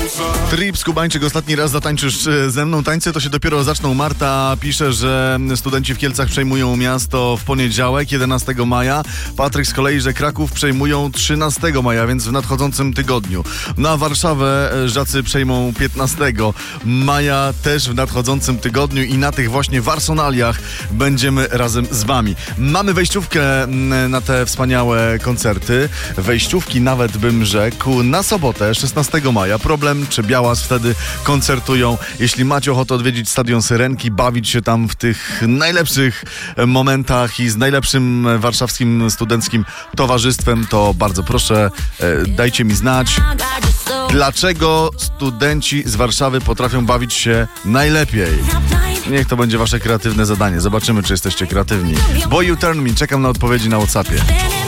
Trips, Kubańczyk, ostatni raz zatańczysz ze mną. Tańce to się dopiero zaczną. Marta pisze, że studenci w Kielcach przejmują miasto w poniedziałek, 11 maja. Patryk z kolei, że Kraków przejmują 13 maja, więc w nadchodzącym tygodniu. Na Warszawę Żacy przejmą 15 maja, też w nadchodzącym tygodniu i na tych właśnie warsonaliach będziemy razem z wami. Mamy wejściówkę na te wspaniałe koncerty. Wejściówki nawet bym rzekł na sobotę, 16 maja. Problem czy Białas wtedy koncertują. Jeśli macie ochotę odwiedzić Stadion Syrenki, bawić się tam w tych najlepszych momentach i z najlepszym warszawskim studenckim towarzystwem, to bardzo proszę, dajcie mi znać, dlaczego studenci z Warszawy potrafią bawić się najlepiej. Niech to będzie wasze kreatywne zadanie. Zobaczymy, czy jesteście kreatywni. Boy You Turn Me, czekam na odpowiedzi na WhatsAppie.